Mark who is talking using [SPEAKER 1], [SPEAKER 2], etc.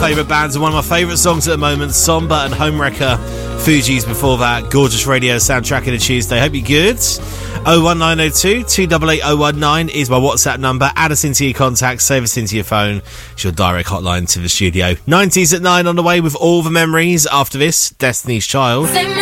[SPEAKER 1] favourite bands and one of my favourite songs at the moment, Somber and Homewrecker. Fugees before that. Gorgeous radio soundtrack in a Tuesday. Hope you're good. 01902 288 019 is my WhatsApp number. Add us into your contacts, save us into your phone. It's your direct hotline to the studio. 90s at 9 on the way with all the memories. After this, Destiny's Child.